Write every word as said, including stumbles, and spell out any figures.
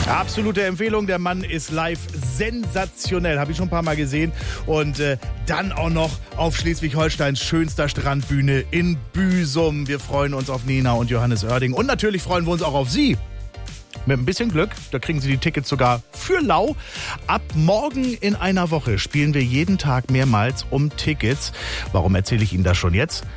Absolute Empfehlung, der Mann ist live sensationell, habe ich schon ein paar Mal gesehen. Und äh, dann auch noch auf Schleswig-Holsteins schönster Strandbühne in Büsum. Wir freuen uns auf Nena und Johannes Oerding und natürlich freuen wir uns auch auf Sie. Mit ein bisschen Glück, da kriegen Sie die Tickets sogar für lau. Ab morgen in einer Woche spielen wir jeden Tag mehrmals um Tickets. Warum erzähle ich Ihnen das schon jetzt?